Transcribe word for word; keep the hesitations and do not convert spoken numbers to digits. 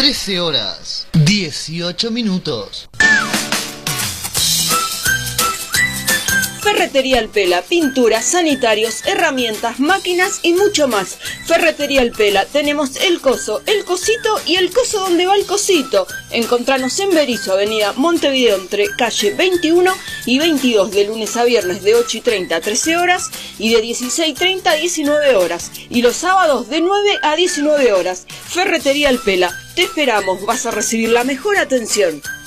trece horas, dieciocho minutos. Ferretería El Pela, pinturas, sanitarios, herramientas, máquinas y mucho más. Ferretería El Pela, tenemos el coso, el cosito y el coso donde va el cosito. Encontranos en Berisso, avenida Montevideo, entre calle veintiuno y veintidós, de lunes a viernes de ocho y treinta a trece horas y de dieciséis y treinta a diecinueve horas. Y los sábados de nueve a diecinueve horas. Ferretería El Pela, te esperamos, vas a recibir la mejor atención.